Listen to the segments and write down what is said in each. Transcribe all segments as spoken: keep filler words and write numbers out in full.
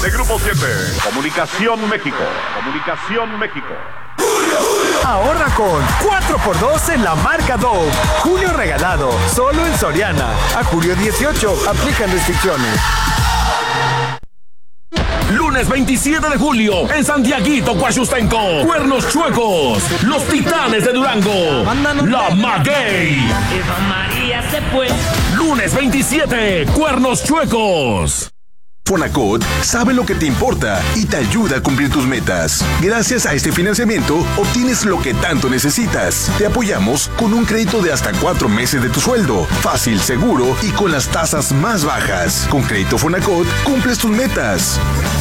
De Grupo siete, Comunicación México. Comunicación México. Ahorra con cuatro por dos en la marca Dove. Julio regalado, solo en Soriana. A julio dieciocho, aplican restricciones. Lunes veintisiete de julio, en Santiaguito, Coachustenco, Cuernos Chuecos, Los Titanes de Durango, La Maguey. Eva María se fue. Lunes veintisiete, Cuernos Chuecos. Fonacot sabe lo que te importa y te ayuda a cumplir tus metas. Gracias a este financiamiento, obtienes lo que tanto necesitas. Te apoyamos con un crédito de hasta cuatro meses de tu sueldo. Fácil, seguro y con las tasas más bajas. Con Crédito Fonacot, cumples tus metas.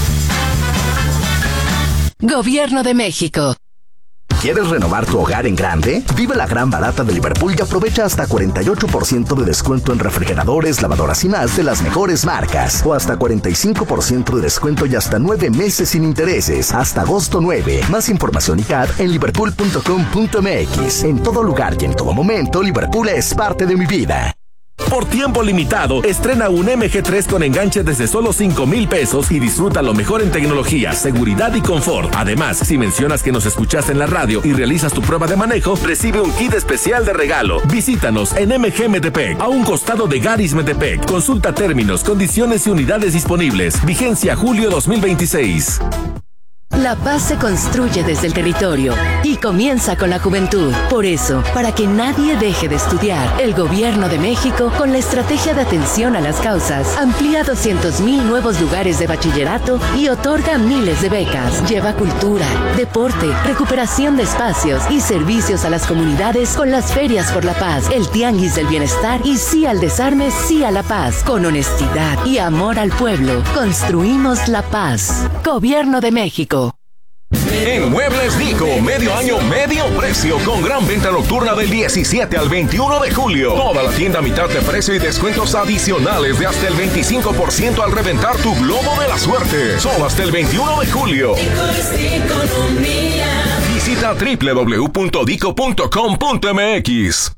Gobierno de México. ¿Quieres renovar tu hogar en grande? Vive la gran barata de Liverpool y aprovecha hasta cuarenta y ocho por ciento de descuento en refrigeradores, lavadoras y más de las mejores marcas. O hasta cuarenta y cinco por ciento de descuento y hasta nueve meses sin intereses. Hasta agosto nueve. Más información y C A D en liverpool punto com punto m x. En todo lugar y en todo momento, Liverpool es parte de mi vida. Por tiempo limitado, estrena un M G tres con enganche desde solo cinco mil pesos y disfruta lo mejor en tecnología, seguridad y confort. Además, si mencionas que nos escuchaste en la radio y realizas tu prueba de manejo, recibe un kit especial de regalo. Visítanos en M G Metepec, a un costado de Garis Metepec. Consulta términos, condiciones y unidades disponibles. Vigencia julio dos mil veintiséis. La paz se construye desde el territorio y comienza con la juventud. Por eso, para que nadie deje de estudiar, el Gobierno de México, con la estrategia de atención a las causas, amplía doscientos mil nuevos lugares de bachillerato y otorga miles de becas. Lleva cultura, deporte, recuperación de espacios y servicios a las comunidades con las ferias por la paz, el tianguis del bienestar y sí al desarme, sí a la paz. Con honestidad y amor al pueblo, construimos la paz. Gobierno de México. En Muebles Dico, medio año, medio precio, con gran venta nocturna del diecisiete al veintiuno de julio. Toda la tienda a mitad de precio y descuentos adicionales de hasta el veinticinco por ciento al reventar tu globo de la suerte. Solo hasta el veintiuno de julio. Visita doble u doble u doble u punto dico punto com punto m x.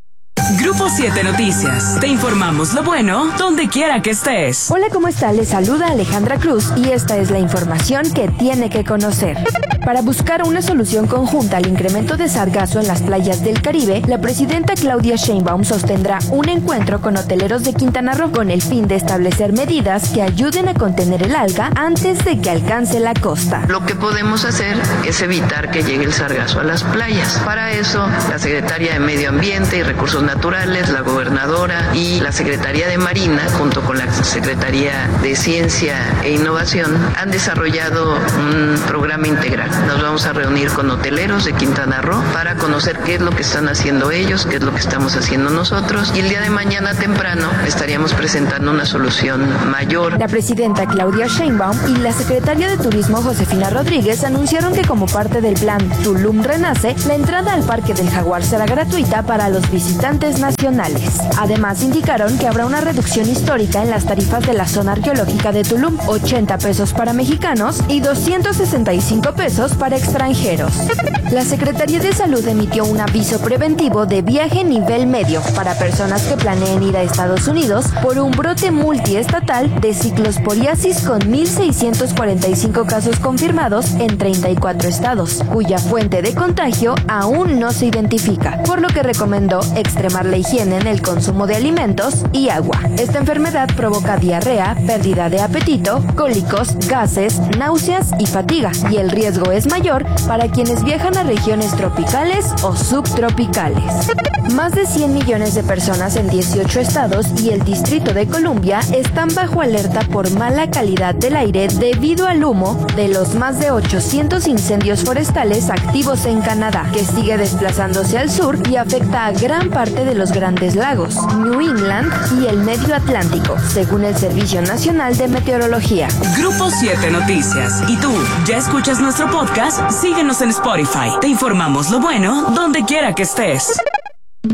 Grupo siete Noticias. Te informamos lo bueno donde quiera que estés. Hola, ¿cómo está? Les saluda Alejandra Cruz y esta es la información que tiene que conocer. Para buscar una solución conjunta al incremento de sargazo en las playas del Caribe, la presidenta Claudia Sheinbaum sostendrá un encuentro con hoteleros de Quintana Roo con el fin de establecer medidas que ayuden a contener el alga antes de que alcance la costa. Lo que podemos hacer es evitar que llegue el sargazo a las playas. Para eso, la Secretaría de Medio Ambiente y Recursos Naturales, la gobernadora y la Secretaría de Marina, junto con la Secretaría de Ciencia e Innovación, han desarrollado un programa integral. Nos vamos a reunir con hoteleros de Quintana Roo para conocer qué es lo que están haciendo ellos, qué es lo que estamos haciendo nosotros, y el día de mañana temprano estaríamos presentando una solución mayor. La presidenta Claudia Sheinbaum y la secretaria de Turismo Josefina Rodríguez anunciaron que como parte del plan Tulum Renace, la entrada al Parque del Jaguar será gratuita para los visitantes nacionales. Además, indicaron que habrá una reducción histórica en las tarifas de la zona arqueológica de Tulum, ochenta pesos para mexicanos y doscientos sesenta y cinco pesos para extranjeros. La Secretaría de Salud emitió un aviso preventivo de viaje nivel medio para personas que planeen ir a Estados Unidos por un brote multiestatal de ciclosporiasis con mil seiscientos cuarenta y cinco casos confirmados en treinta y cuatro estados, cuya fuente de contagio aún no se identifica, por lo que recomendó extremar la higiene en el consumo de alimentos y agua. Esta enfermedad provoca diarrea, pérdida de apetito, cólicos, gases, náuseas y fatiga, y el riesgo es mayor para quienes viajan a regiones tropicales o subtropicales. Más de cien millones de personas en dieciocho estados y el Distrito de Columbia están bajo alerta por mala calidad del aire debido al humo de los más de ochocientos incendios forestales activos en Canadá, que sigue desplazándose al sur y afecta a gran parte de los Grandes Lagos, New England y el Medio Atlántico, según el Servicio Nacional de Meteorología. Grupo siete Noticias. ¿Y tú, ya escuchas nuestro podcast? Síguenos en Spotify. Te informamos lo bueno donde quiera que estés.